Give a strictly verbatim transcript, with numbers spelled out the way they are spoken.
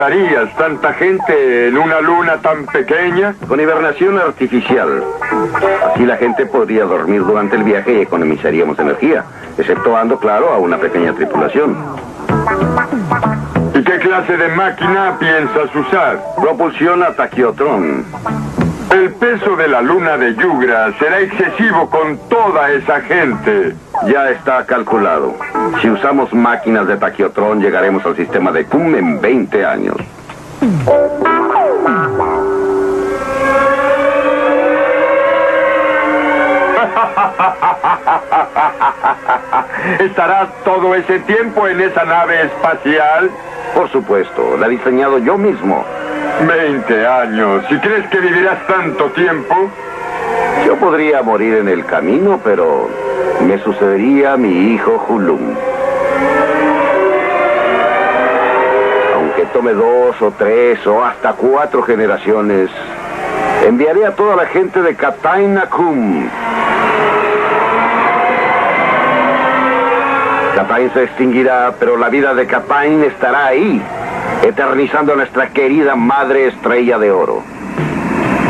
¿Harías tanta gente en una luna tan pequeña? Con hibernación artificial. Así la gente podría dormir durante el viaje y economizaríamos energía, exceptuando, claro, a una pequeña tripulación. ¿Y qué clase de máquina piensas usar? Propulsión a taquiotrón. El peso de la luna de Yugra será excesivo con toda esa gente. Ya está calculado. Si usamos máquinas de taquiotrón, llegaremos al sistema de Kum en veinte años. ¿Estarás todo ese tiempo en esa nave espacial? Por supuesto, la he diseñado yo mismo. Veinte años. ¿Y crees que vivirás tanto tiempo? Yo podría morir en el camino, pero me sucedería a mi hijo Hulum. Aunque tome dos o tres o hasta cuatro generaciones, enviaré a toda la gente de Katain a Kum. Katain se extinguirá, pero la vida de Katain estará ahí, eternizando a nuestra querida madre estrella de oro.